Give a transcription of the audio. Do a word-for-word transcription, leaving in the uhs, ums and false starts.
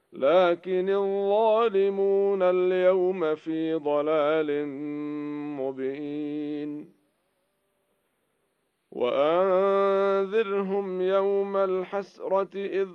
لكن الظالمون اليوم في ضلال مبين. وأنذرهم يوم الحسرة إذ